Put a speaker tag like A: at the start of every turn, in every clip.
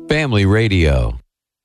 A: Family Radio.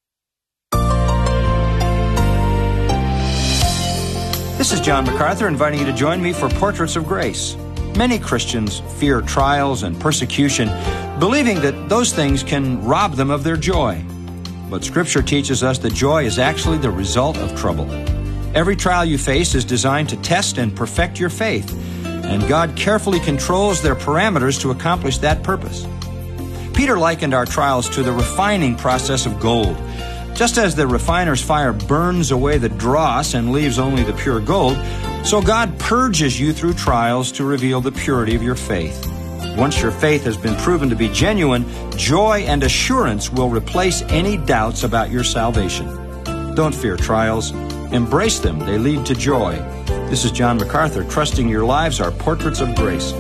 B: This is John MacArthur inviting you to join me for Portraits of Grace. Many Christians fear trials and persecution, believing that those things can rob them of their joy. But Scripture teaches us that joy is actually the result of trouble. Every trial you face is designed to test and perfect your faith, and God carefully controls their parameters to accomplish that purpose. Peter likened our trials to the refining process of gold. Just as the refiner's fire burns away the dross and leaves only the pure gold, so God purges you through trials to reveal the purity of your faith. Once your faith has been proven to be genuine, joy and assurance will replace any doubts about your salvation. Don't fear trials. Embrace them. They lead to joy. This is John MacArthur, trusting your lives are portraits of grace.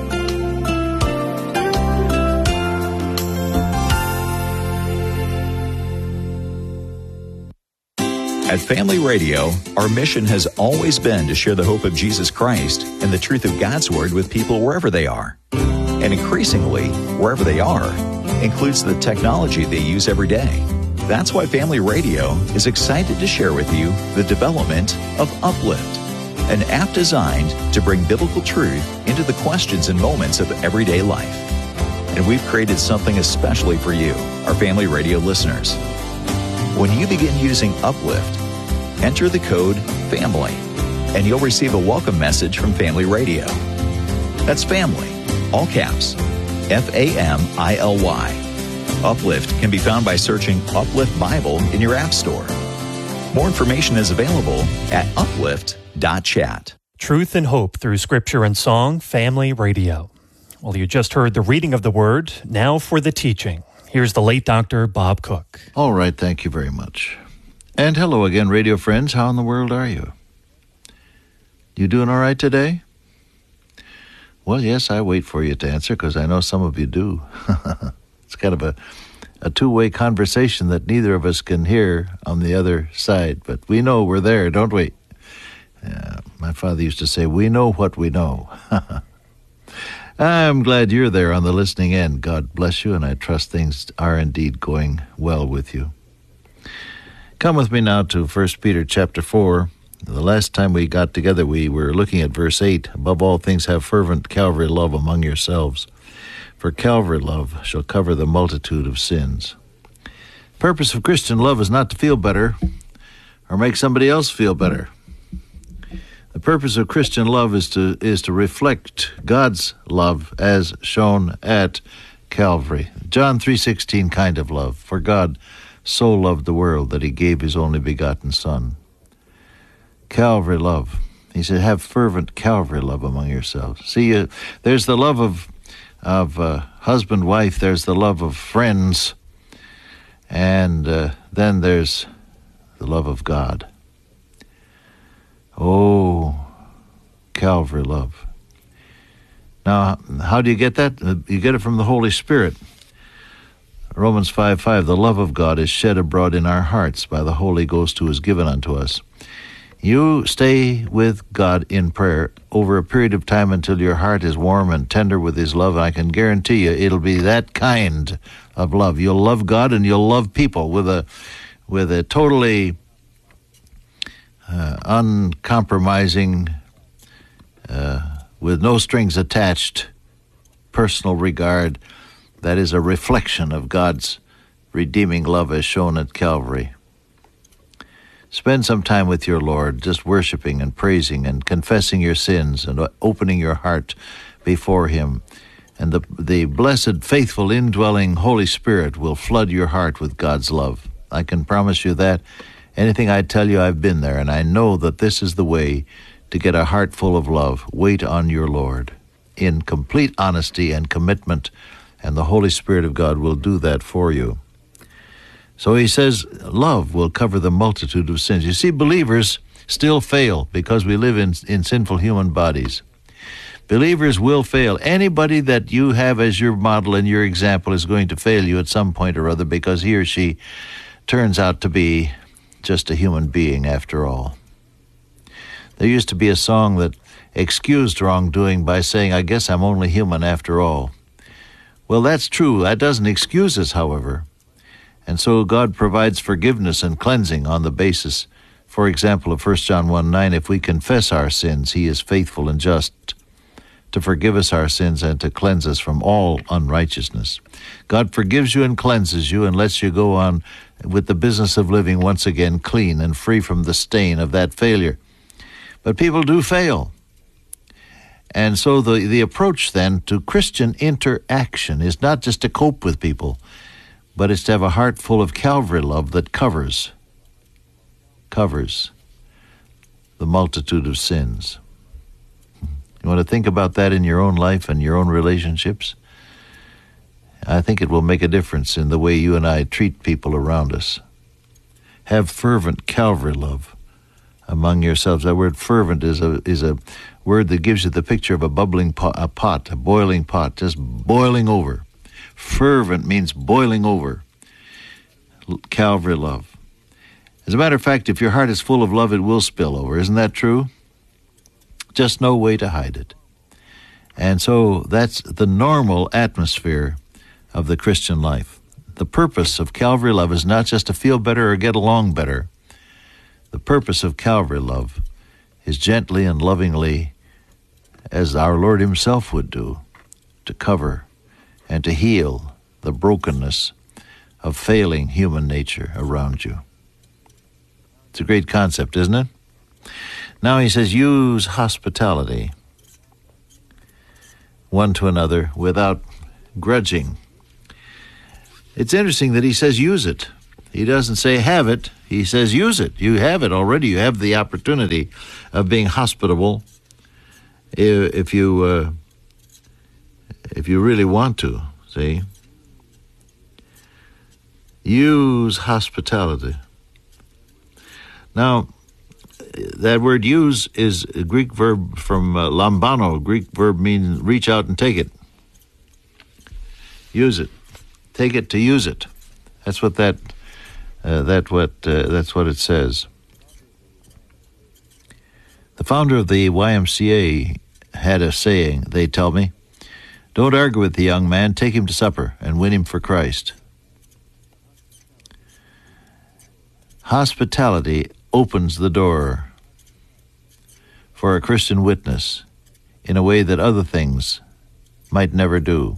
C: At Family Radio, our mission has always been to share the hope of Jesus Christ and the truth of God's Word with people wherever they are. And increasingly, wherever they are, includes the technology they use every day. That's why Family Radio is excited to share with you the development of Uplift, an app designed to bring biblical truth into the questions and moments of everyday life. And we've created something especially for you, our Family Radio listeners. When you begin using Uplift, enter the code FAMILY, and you'll receive a welcome message from Family Radio. That's family, all caps, FAMILY. Uplift can be found by searching Uplift Bible in your app store. More information is available at uplift.chat.
D: Truth and hope through Scripture and song, Family Radio. Well, you just heard the reading of the Word. Now for the teaching. Here's the late Dr. Bob Cook.
E: All right, thank you very much. And hello again, radio friends. How in the world are you? You doing all right today? Well, yes, I wait for you to answer because I know some of you do. It's kind of a two-way conversation that neither of us can hear on the other side, but we know we're there, don't we? My father used to say, we know what we know. I'm glad you're there on the listening end. God bless you, and I trust things are indeed going well with you. Come with me now to 1 Peter chapter 4. The last time we got together, we were looking at verse 8. Above all things, have fervent Calvary love among yourselves, for Calvary love shall cover the multitude of sins. The purpose of Christian love is not to feel better or make somebody else feel better. The purpose of Christian love is to reflect God's love as shown at Calvary. John 3:16 kind of love. For God so loved the world that he gave his only begotten Son. Calvary love. He said, have fervent Calvary love among yourselves. See, there's the love of husband, wife. There's the love of friends. And then there's the love of God. Oh, Calvary love. Now, how do you get that? You get it from the Holy Spirit. Romans 5:5, the love of God is shed abroad in our hearts by the Holy Ghost who is given unto us. You stay with God in prayer over a period of time until your heart is warm and tender with his love. I can guarantee you it'll be that kind of love. You'll love God and you'll love people with a totally uncompromising, with no strings attached, personal regard that is a reflection of God's redeeming love as shown at Calvary. Spend some time with your Lord, just worshiping and praising and confessing your sins and opening your heart before him. And the blessed, faithful, indwelling Holy Spirit will flood your heart with God's love. I can promise you that. Anything I tell you, I've been there, and I know that this is the way to get a heart full of love. Wait on your Lord in complete honesty and commitment, and the Holy Spirit of God will do that for you. So he says, love will cover the multitude of sins. You see, believers still fail because we live in sinful human bodies. Believers will fail. Anybody that you have as your model and your example is going to fail you at some point or other because he or she turns out to be just a human being after all. There used to be a song that excused wrongdoing by saying, I guess I'm only human after all. Well, that's true. That doesn't excuse us, however. And so God provides forgiveness and cleansing on the basis, for example, of 1 John 1:9, if we confess our sins, he is faithful and just to forgive us our sins and to cleanse us from all unrighteousness. God forgives you and cleanses you and lets you go on with the business of living once again clean and free from the stain of that failure. But people do fail. And so the approach then to Christian interaction is not just to cope with people, but it's to have a heart full of Calvary love that covers the multitude of sins. You want to think about that in your own life and your own relationships? I think it will make a difference in the way you and I treat people around us. Have fervent Calvary love among yourselves. That word fervent is a word that gives you the picture of a bubbling pot, a boiling pot, just boiling over. Fervent means boiling over. Calvary love. As a matter of fact, if your heart is full of love, it will spill over. Isn't that true? Just no way to hide it. And so that's the normal atmosphere of the Christian life. The purpose of Calvary love is not just to feel better or get along better. The purpose of Calvary love is gently and lovingly, as our Lord himself would do, to cover and to heal the brokenness of failing human nature around you. It's a great concept, isn't it? Now he says, use hospitality one to another without grudging. It's interesting that he says use it. He doesn't say have it. He says use it. You have it already. You have the opportunity of being hospitable if you really want to, see? Use hospitality. Now, that word use is a Greek verb from lambano. Greek verb means reach out and take it. Use it. Take it to use it. That's what that's what it says. The founder of the YMCA had a saying, they tell me, don't argue with the young man, take him to supper and win him for Christ. Hospitality opens the door for a Christian witness in a way that other things might never do.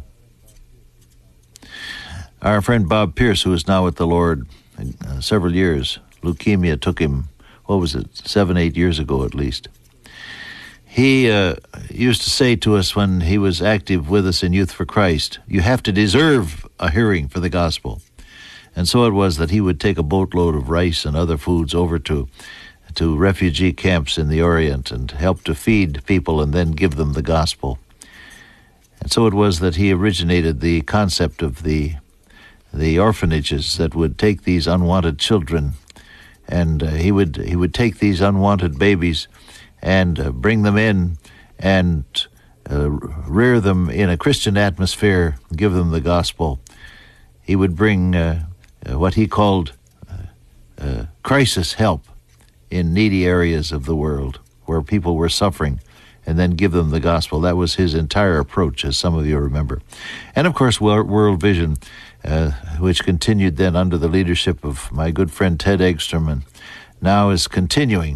E: Our friend Bob Pierce, who is now with the Lord several years, leukemia took him, 7, 8 years ago at least. He used to say to us when he was active with us in Youth for Christ, you have to deserve a hearing for the gospel. And so it was that he would take a boatload of rice and other foods over to refugee camps in the Orient and help to feed people and then give them the gospel. And so it was that he originated the concept of the orphanages that would take these unwanted children, and he would take these unwanted babies and bring them in and rear them in a Christian atmosphere, give them the gospel. He would bring what he called crisis help in needy areas of the world where people were suffering, and then give them the gospel. That was his entire approach, as some of you remember. And of course, World Vision, which continued then under the leadership of my good friend Ted Eggstrom, and now is continuing,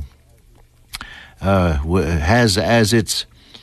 E: has as its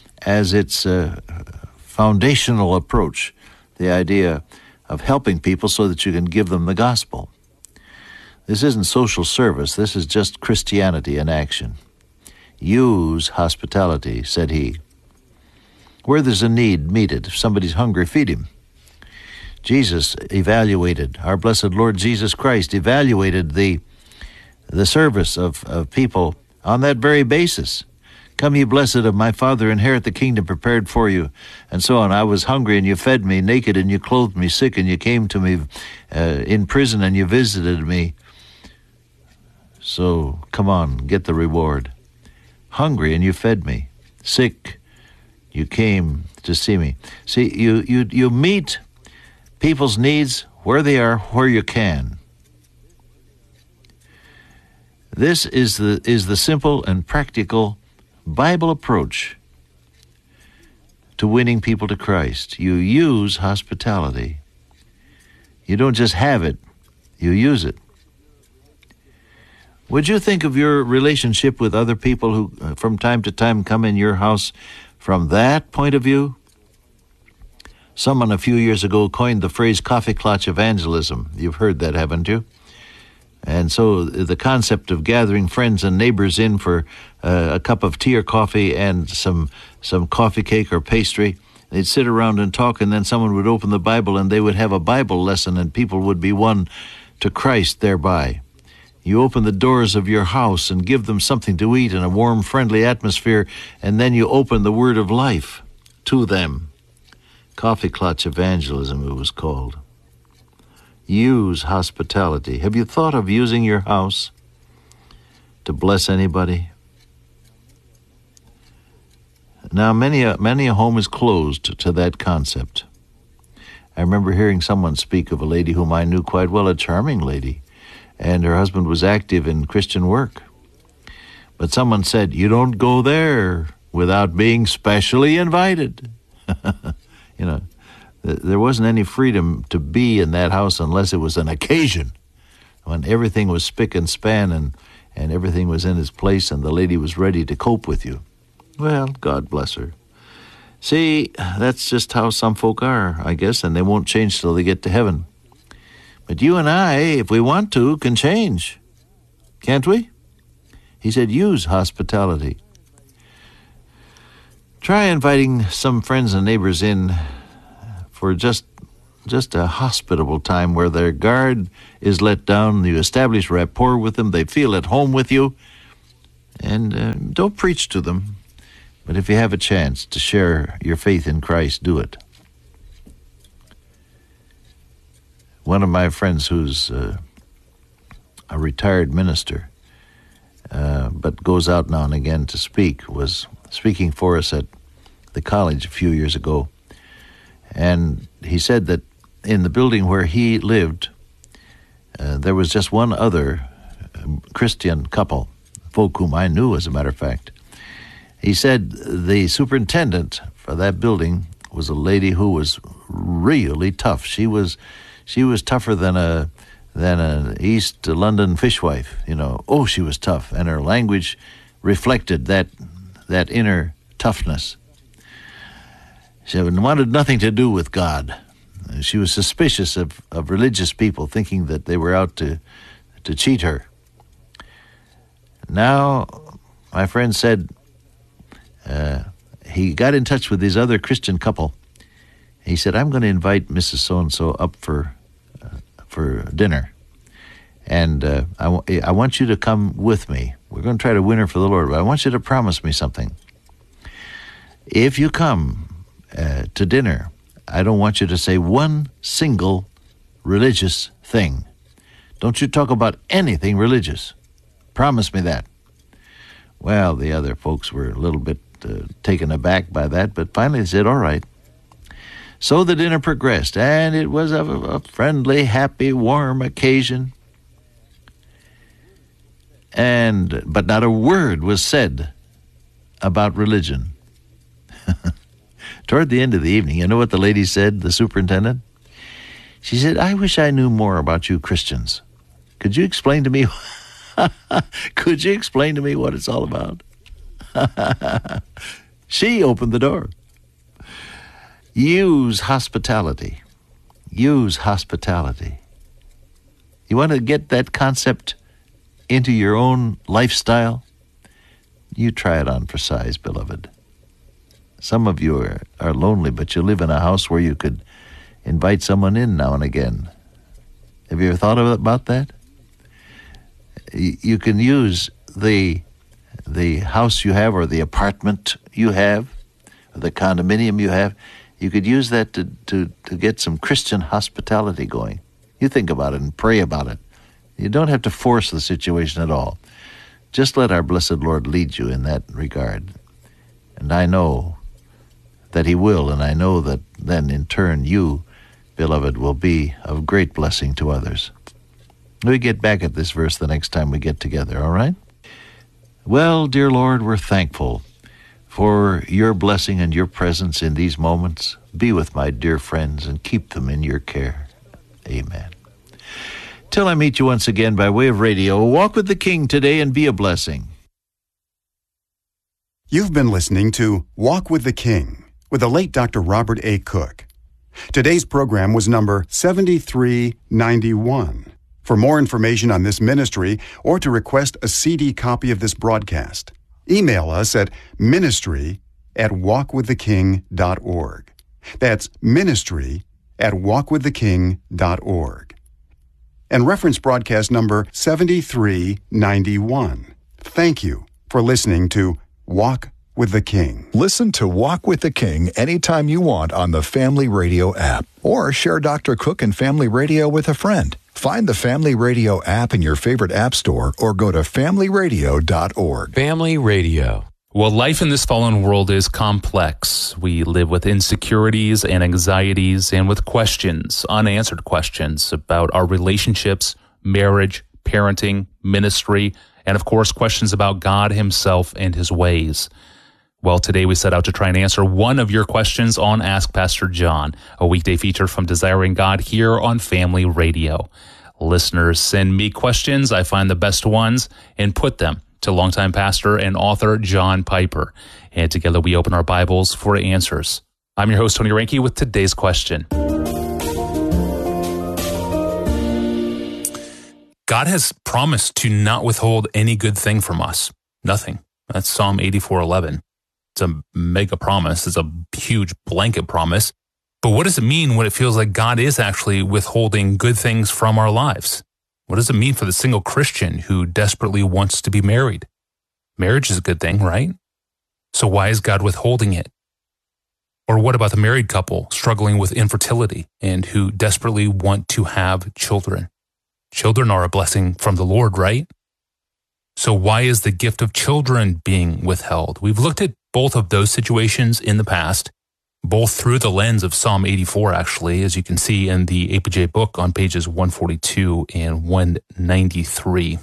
E: foundational approach the idea of helping people so that you can give them the gospel. This isn't social service. This is just Christianity in action. Use hospitality, said he. Where there's a need, meet it. If somebody's hungry, feed him. Jesus evaluated, our blessed Lord Jesus Christ evaluated the service of people on that very basis. Come, ye blessed of my Father, inherit the kingdom prepared for you, and so on. I was hungry, and you fed me, naked, and you clothed me, sick, and you came to me, in prison, and you visited me. So, come on, get the reward. Hungry, and you fed me. Sick, you came to see me. See, you meet people's needs where they are, where you can. This is the simple and practical Bible approach to winning people to Christ. You use hospitality. You don't just have it, You use it. Would you think of your relationship with other people who from time to time come in your house from that point of view? Someone a few years ago coined the phrase coffee clutch evangelism. You've heard that, haven't you? And so the concept of gathering friends and neighbors in for a cup of tea or coffee and some coffee cake or pastry, they'd sit around and talk, and then someone would open the Bible and they would have a Bible lesson, and people would be won to Christ thereby. You open the doors of your house and give them something to eat in a warm, friendly atmosphere, and then you open the word of life to them. Coffee clutch evangelism, it was called. Use hospitality. Have you thought of using your house to bless anybody? Now, many a home is closed to that concept. I remember hearing someone speak of a lady whom I knew quite well, a charming lady, and her husband was active in Christian work. But someone said, you don't go there without being specially invited. You know, there wasn't any freedom to be in that house unless it was an occasion, when everything was spick and span and everything was in its place and the lady was ready to cope with you. Well, God bless her. See, that's just how some folk are, I guess, and they won't change till they get to heaven. But you and I, if we want to, can change. Can't we? He said, use hospitality. Try inviting some friends and neighbors in for just a hospitable time where their guard is let down. You establish rapport with them. They feel at home with you. And don't preach to them. But if you have a chance to share your faith in Christ, do it. One of my friends who's a retired minister, but goes out now and again to speak, was speaking for us at the college a few years ago. And he said that in the building where he lived, there was just one other Christian couple, folk whom I knew, as a matter of fact. He said the superintendent for that building was a lady who was really tough. She was tougher than an East London fishwife, you know. Oh, she was tough, and her language reflected that inner toughness. She wanted nothing to do with God. She was suspicious of religious people, thinking that they were out to cheat her. Now, my friend said he got in touch with this other Christian couple. He said, I'm going to invite Mrs. So-and-so up for dinner. And I want you to come with me. We're going to try to win her for the Lord, but I want you to promise me something. If you come to dinner, I don't want you to say one single religious thing. Don't you talk about anything religious. Promise me that. Well, the other folks were a little bit taken aback by that, but finally they said, all right. So the dinner progressed, and it was a friendly, happy, warm occasion. But not a word was said about religion. Toward the end of the evening, you know what the lady said, the superintendent? She said, I wish I knew more about you Christians. Could you explain to me? Could you explain to me what it's all about? She opened the door. Use hospitality. Use hospitality. You want to get that concept into your own lifestyle? You try it on for size, beloved. Some of you are lonely, but you live in a house where you could invite someone in now and again. Have you ever thought about that? You can use the house you have, or the apartment you have, or the condominium you have. You could use that to get some Christian hospitality going. You think about it and pray about it. You don't have to force the situation at all. Just let our blessed Lord lead you in that regard. And I know that he will, and I know that then in turn you, beloved, will be of great blessing to others. We get back at this verse the next time we get together, all right? Well, dear Lord, we're thankful for your blessing and your presence in these moments. Be with my dear friends and keep them in your care. Amen. Till I meet you once again by way of radio, walk with the King today and be a blessing.
A: You've been listening to Walk with the King with the late Dr. Robert A. Cook. Today's program was number 7391. For more information on this ministry or to request a CD copy of this broadcast, email us at ministry@walkwiththeking.org. That's ministry@walkwiththeking.org. And reference broadcast number 7391. Thank you for listening to Walk with the King.
F: Listen to Walk with the King anytime you want on the Family Radio app, or share Dr. Cook and Family Radio with a friend. Find the Family Radio app in your favorite app store or go to familyradio.org.
G: Family Radio.
H: Well, life in this fallen world is complex. We live with insecurities and anxieties and with questions, unanswered questions about our relationships, marriage, parenting, ministry, and of course, questions about God himself and his ways. Well, today we set out to try and answer one of your questions on Ask Pastor John, a weekday feature from Desiring God here on Family Radio. Listeners send me questions. I find the best ones and put them to longtime pastor and author John Piper. And together we open our Bibles for answers. I'm your host, Tony Reinke, with today's question. God has promised to not withhold any good thing from us. Nothing. That's Psalm 84:11. It's a mega promise. It's a huge blanket promise. But what does it mean when it feels like God is actually withholding good things from our lives? What does it mean for the single Christian who desperately wants to be married? Marriage is a good thing, right? So why is God withholding it? Or what about the married couple struggling with infertility and who desperately want to have children? Children are a blessing from the Lord, right? So why is the gift of children being withheld? We've looked at both of those situations in the past, both through the lens of Psalm 84, actually, as you can see in the APJ book on pages 142 and 193.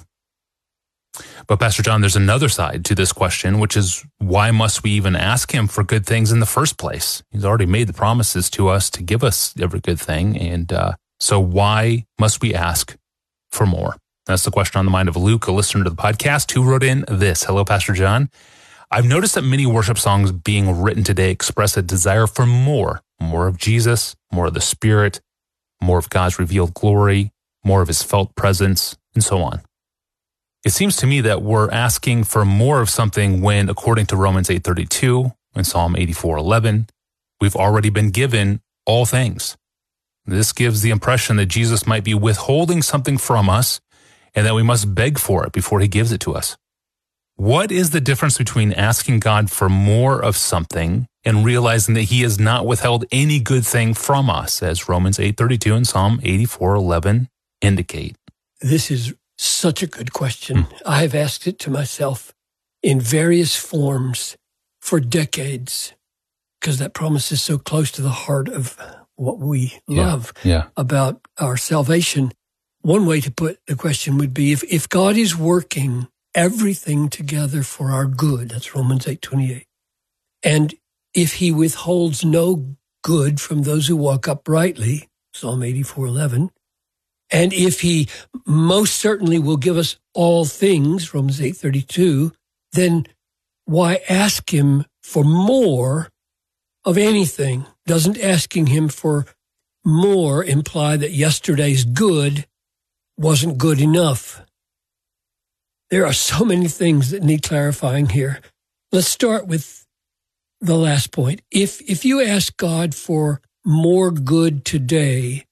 H: But Pastor John, there's another side to this question, which is why must we even ask him for good things in the first place? He's already made the promises to us to give us every good thing. And so why must we ask for more? That's the question on the mind of Luke, a listener to the podcast, who wrote in this. Hello, Pastor John. I've noticed that many worship songs being written today express a desire for more of Jesus, more of the Spirit, more of God's revealed glory, more of his felt presence, and so on. It seems to me that we're asking for more of something when, according to Romans 8:32 and Psalm 84:11, we've already been given all things. This gives the impression that Jesus might be withholding something from us and that we must beg for it before he gives it to us. What is the difference between asking God for more of something and realizing that he has not withheld any good thing from us, as Romans 8:32 and Psalm 84:11 indicate?
I: This is such a good question. I have asked it to myself in various forms for decades because that promise is so close to the heart of what we love about our salvation. One way to put the question would be, if God is working everything together for our good, that's Romans 8:28, and if he withholds no good from those who walk uprightly, Psalm 84:11, and if he most certainly will give us all things, Romans 8:32, then why ask him for more of anything? Doesn't asking him for more imply that yesterday's good wasn't good enough? There are so many things that need clarifying here. Let's start with the last point. If you ask God for more good today,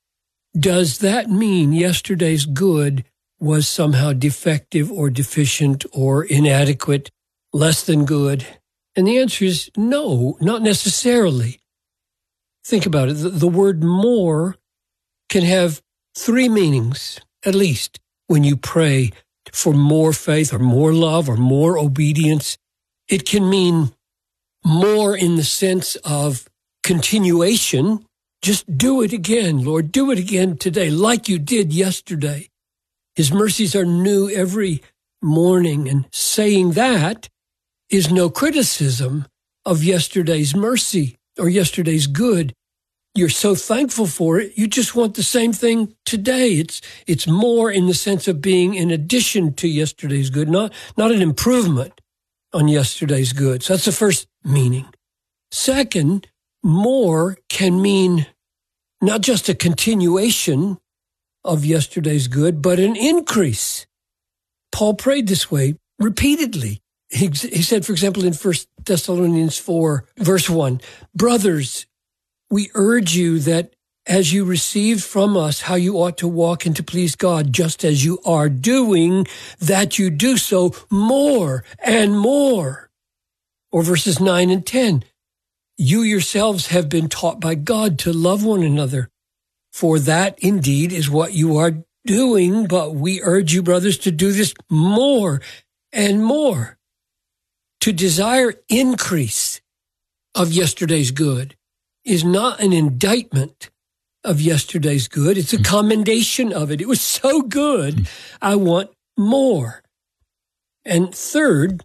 I: does that mean yesterday's good was somehow defective or deficient or inadequate, less than good? And the answer is no, not necessarily. Think about it. The word more can have three meanings, at least, when you pray for more faith or more love or more obedience. It can mean more in the sense of continuation. Just do it again, Lord. Do it again today, like you did yesterday. His mercies are new every morning, and saying that is no criticism of yesterday's mercy or yesterday's good. you're so thankful for it, you just want the same thing today. It's more in the sense of being in addition to yesterday's good, not an improvement on yesterday's good. So that's the first meaning. Second, more can mean not just a continuation of yesterday's good, but an increase. Paul prayed this way repeatedly. He said, for example, in 1 Thessalonians 4, verse 1, brothers, we urge you that as you received from us how you ought to walk and to please God, just as you are doing, that you do so more and more. Or verses 9 and 10, you yourselves have been taught by God to love one another, for that indeed is what you are doing, but we urge you, brothers, to do this more and more. To desire increase of yesterday's good is not an indictment of yesterday's good. It's a commendation of it. It was so good. I want more. And third,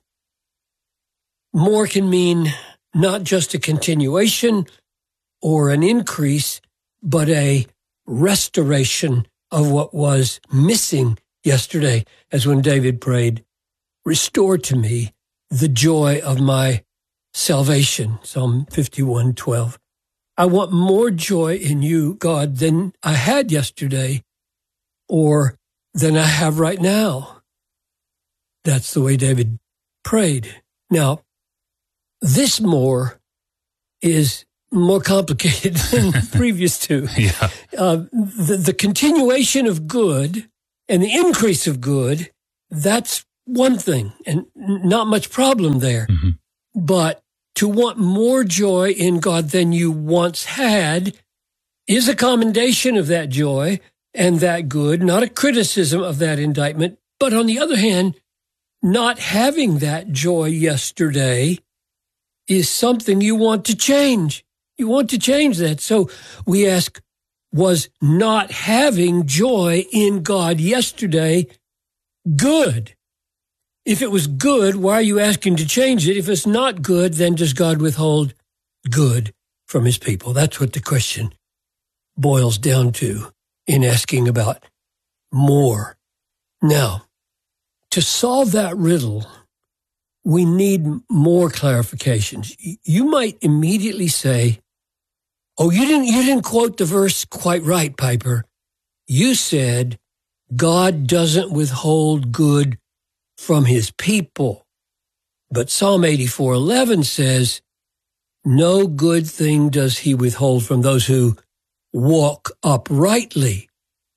I: more can mean not just a continuation or an increase, but a restoration of what was missing yesterday, as when David prayed, restore to me the joy of my salvation, Psalm 51:12. I want more joy in you, God, than I had yesterday or than I have right now. That's the way David prayed. Now, this more is more complicated than the previous two.
H: Yeah.
I: The continuation of good and the increase of good, that's one thing, and not much problem there.
H: Mm-hmm.
I: But to want more joy in God than you once had is a commendation of that joy and that good, not a criticism of that indictment. But on the other hand, not having that joy yesterday is something you want to change. You want to change that. So we ask, was not having joy in God yesterday good? If it was good, why are you asking to change it? If it's not good, then does God withhold good from his people? That's what the question boils down to in asking about more. Now, to solve that riddle, we need more clarifications. You might immediately say, oh, you didn't quote the verse quite right, Piper. You said God doesn't withhold good from his people. But Psalm 84:11 says, no good thing does he withhold from those who walk uprightly.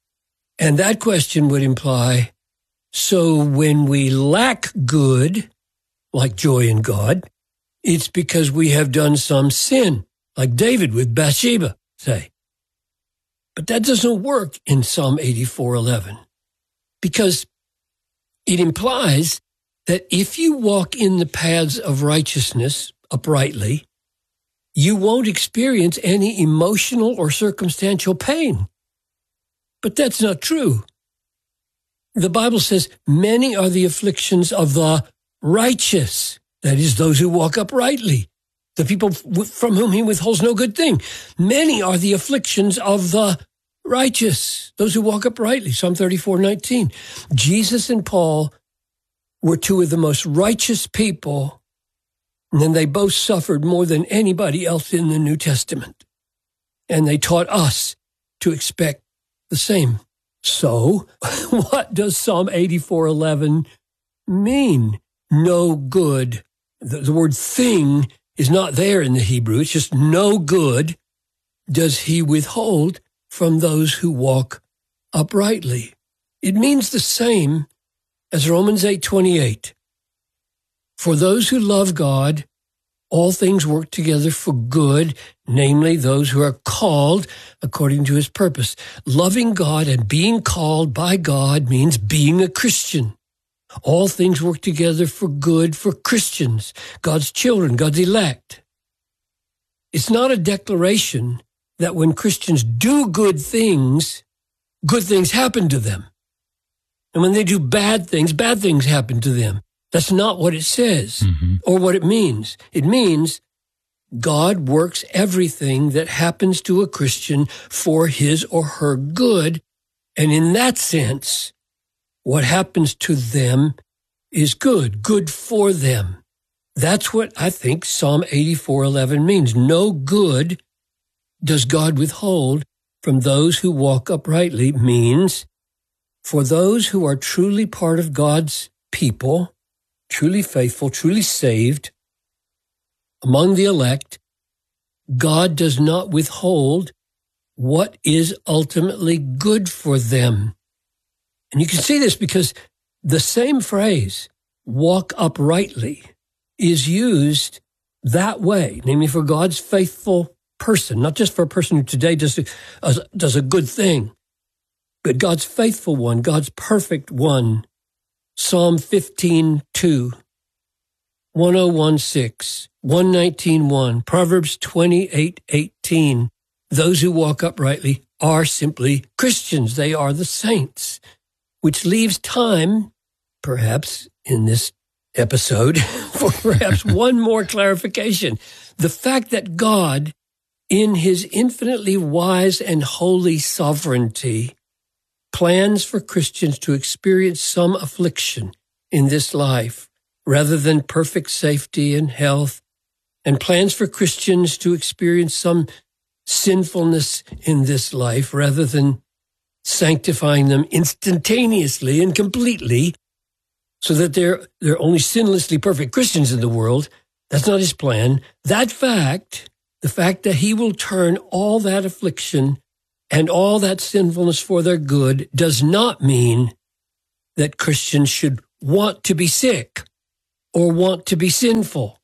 I: And that question would imply, so when we lack good, like joy in God, it's because we have done some sin, like David with Bathsheba, say. But that doesn't work in Psalm 84:11, because it implies that if you walk in the paths of righteousness uprightly, you won't experience any emotional or circumstantial pain. But that's not true. The Bible says, many are the afflictions of the righteous, that is, those who walk uprightly, the people from whom he withholds no good thing. Many are the afflictions of the righteous, those who walk uprightly, Psalm 34:19. Jesus and Paul were two of the most righteous people, and they both suffered more than anybody else in the New Testament. And they taught us to expect the same. So, what does Psalm 84:11 mean? No good. The word thing is not there in the Hebrew. It's just no good does he withhold from those who walk uprightly. It means the same as Romans 8:28. For those who love God, all things work together for good, namely those who are called according to his purpose. Loving God and being called by God means being a Christian. All things work together for good for Christians, God's children, God's elect. It's not a declaration that when Christians do good things happen to them. And when they do bad things happen to them. That's not what it says or what it means. It means God works everything that happens to a Christian for his or her good. And in that sense, what happens to them is good for them. That's what I think Psalm 84:11 means. No good does God withhold from those who walk uprightly, means for those who are truly part of God's people, truly faithful, truly saved, among the elect, God does not withhold what is ultimately good for them. And you can see this because the same phrase, walk uprightly, is used that way, namely for God's faithful person, not just for a person who today does a good thing, but God's faithful one, God's perfect one. Psalm 15:2, 10:16, 119:1, Proverbs 28:18. Those who walk uprightly are simply Christians. They are the saints, which leaves time, perhaps in this episode, for perhaps one more clarification. The fact that God, in his infinitely wise and holy sovereignty, plans for Christians to experience some affliction in this life rather than perfect safety and health, and plans for Christians to experience some sinfulness in this life rather than sanctifying them instantaneously and completely so that they're only sinlessly perfect Christians in the world. That's not his plan. That fact, the fact that he will turn all that affliction and all that sinfulness for their good, does not mean that Christians should want to be sick or want to be sinful.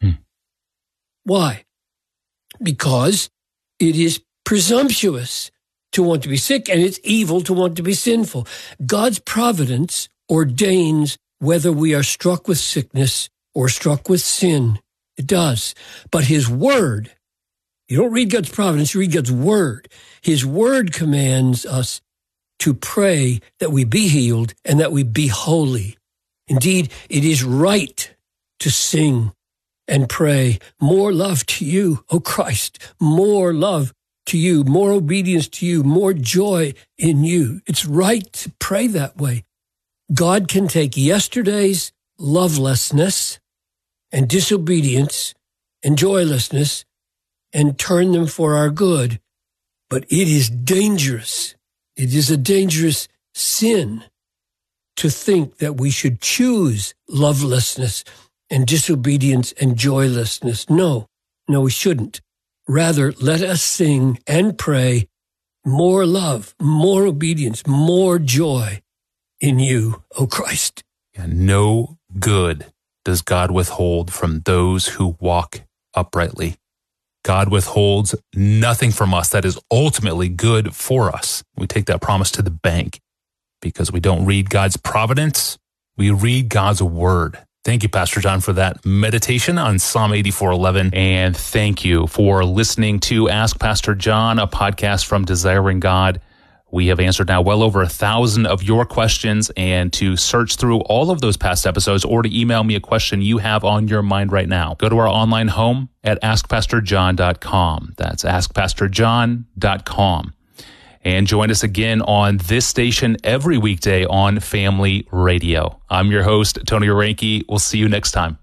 I: Why? Because it is presumptuous to want to be sick, and it's evil to want to be sinful. God's providence ordains whether we are struck with sickness or struck with sin. It does. But his word, you don't read God's providence, you read God's word. His word commands us to pray that we be healed and that we be holy. Indeed, it is right to sing and pray, more love to you, O Christ, more love to you, more obedience to you, more joy in you. It's right to pray that way. God can take yesterday's lovelessness and disobedience and joylessness and turn them for our good. But it is dangerous. It is a dangerous sin to think that we should choose lovelessness and disobedience and joylessness. No, we shouldn't. Rather, let us sing and pray more love, more obedience, more joy in you, O Christ.
H: And no good does God withhold from those who walk uprightly. God withholds nothing from us that is ultimately good for us. We take that promise to the bank because we don't read God's providence. We read God's word. Thank you, Pastor John, for that meditation on Psalm 84:11. And thank you for listening to Ask Pastor John, a podcast from Desiring God. We have answered now well over 1,000 of your questions, and to search through all of those past episodes or to email me a question you have on your mind right now, go to our online home at askpastorjohn.com. That's askpastorjohn.com. And join us again on this station every weekday on Family Radio. I'm your host, Tony Oranke. We'll see you next time.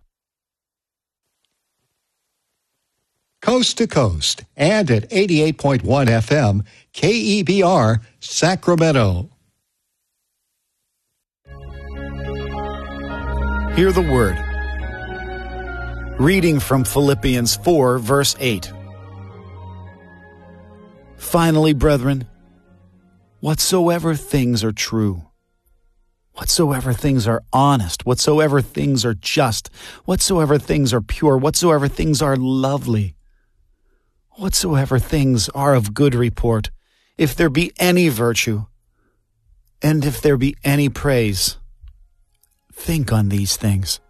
F: Coast to coast and at 88.1 FM, KEBR, Sacramento.
G: Hear the word. Reading from Philippians 4, verse 8. Finally, brethren, whatsoever things are true, whatsoever things are honest, whatsoever things are just, whatsoever things are pure, whatsoever things are lovely, whatsoever things are of good report, if there be any virtue, and if there be any praise, think on these things.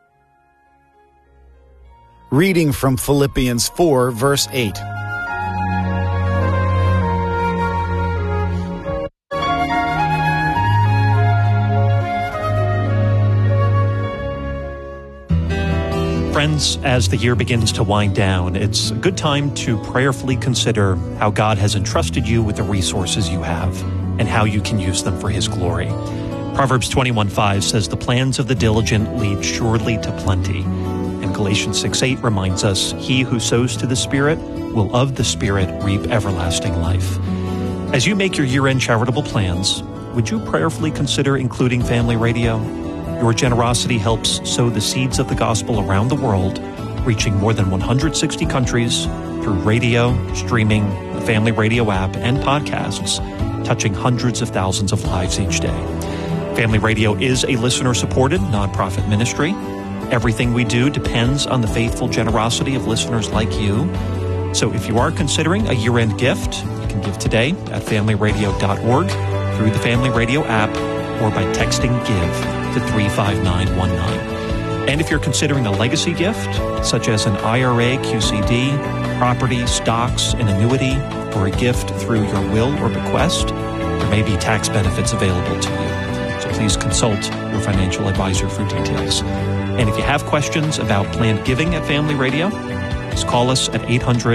G: Reading from Philippians 4, verse 8.
D: Friends, as the year begins to wind down, it's a good time to prayerfully consider how God has entrusted you with the resources you have and how you can use them for His glory. Proverbs 21:5 says, "The plans of the diligent lead surely to plenty." And Galatians 6:8 reminds us, "He who sows to the Spirit will of the Spirit reap everlasting life." As you make your year-end charitable plans, would you prayerfully consider including Family Radio? Your generosity helps sow the seeds of the gospel around the world, reaching more than 160 countries through radio, streaming, the Family Radio app, and podcasts, touching hundreds of thousands of lives each day. Family Radio is a listener-supported nonprofit ministry. Everything we do depends on the faithful generosity of listeners like you. So if you are considering a year-end gift, you can give today at familyradio.org, through the Family Radio app, or by texting GIVE to 35919. And if you're considering a legacy gift, such as an IRA, QCD, property, stocks, an annuity, or a gift through your will or bequest, there may be tax benefits available to you. So please consult your financial advisor for details. And if you have questions about planned giving at Family Radio, just call us at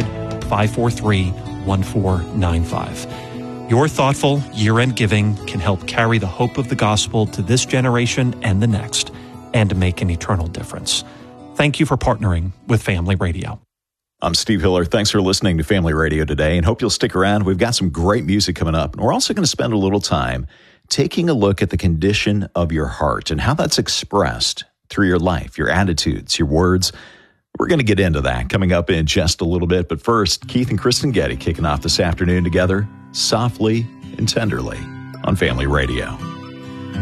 D: 800-543-1495. Your thoughtful year-end giving can help carry the hope of the gospel to this generation and the next, and to make an eternal difference. Thank you for partnering with Family Radio.
C: I'm Steve Hiller. Thanks for listening to Family Radio today, and hope you'll stick around. We've got some great music coming up, and we're also going to spend a little time taking a look at the condition of your heart and how that's expressed through your life, your attitudes, your words. We're going to get into that coming up in just a little bit. But first, Keith and Kristen Getty kicking off this afternoon together, softly and tenderly, on Family Radio.